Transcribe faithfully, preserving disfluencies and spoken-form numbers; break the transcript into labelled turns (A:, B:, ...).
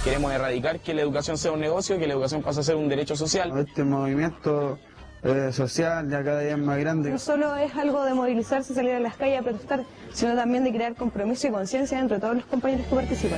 A: Queremos erradicar que la educación sea un negocio, que la educación pase a ser un derecho social.
B: Este movimiento eh, social ya cada día es más grande.
C: No solo es algo de movilizarse, salir a las calles a protestar, sino también de crear compromiso y conciencia entre todos los compañeros que participan.